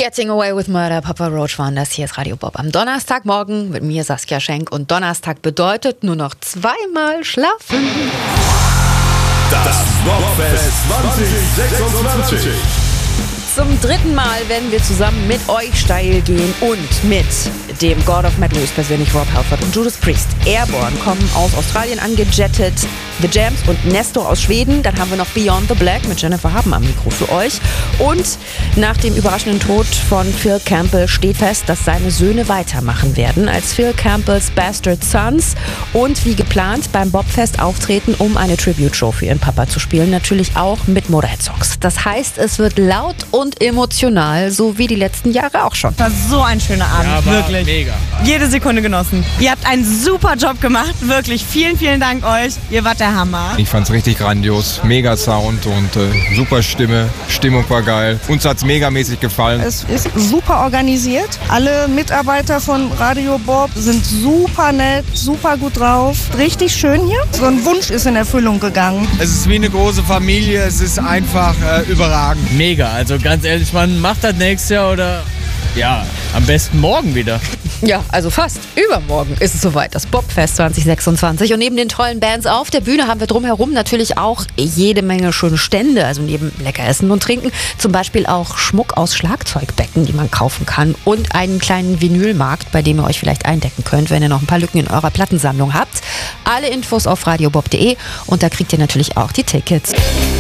Getting Away with Murder, Papa Roach waren das. Hier ist Radio Bob am Donnerstagmorgen mit mir Saskia Schenk. Und Donnerstag bedeutet nur noch zweimal schlafen. Das Bobfest 2026. Zum dritten Mal werden wir zusammen mit euch steil gehen und mit dem God of Metal persönlich Rob Halford und Judas Priest. Airborne kommen aus Australien angejettet, The Jams und Nestor aus Schweden. Dann haben wir noch Beyond the Black mit Jennifer Haben am Mikro für euch. Und nach dem überraschenden Tod von Phil Campbell steht fest, dass seine Söhne weitermachen werden als Phil Campbells Bastard Sons und wie geplant beim Bobfest auftreten, um eine Tribute-Show für ihren Papa zu spielen. Natürlich auch mit Motorhead-Songs. Das heißt, es wird laut und emotional, so wie die letzten Jahre auch schon. War so ein schöner Abend, ja, war wirklich. Mega. Jede Sekunde genossen. Ihr habt einen super Job gemacht, wirklich. Vielen, vielen Dank euch. Ihr wart der Hammer. Ich fand's richtig grandios. Mega Sound und super Stimme. Stimmung war geil. Uns hat's megamäßig gefallen. Es ist super organisiert. Alle Mitarbeiter von Radio Bob sind super nett, super gut drauf. Richtig schön hier. So ein Wunsch ist in Erfüllung gegangen. Es ist wie eine große Familie. Es ist einfach überragend. Mega. Also ganz ehrlich, man macht das nächstes Jahr oder ja, am besten morgen wieder. Ja, also fast. Übermorgen ist es soweit, das Bobfest 2026. Und neben den tollen Bands auf der Bühne haben wir drumherum natürlich auch jede Menge schöne Stände. Also neben lecker Essen und Trinken zum Beispiel auch Schmuck aus Schlagzeugbecken, die man kaufen kann. Und einen kleinen Vinylmarkt, bei dem ihr euch vielleicht eindecken könnt, wenn ihr noch ein paar Lücken in eurer Plattensammlung habt. Alle Infos auf radiobob.de und da kriegt ihr natürlich auch die Tickets.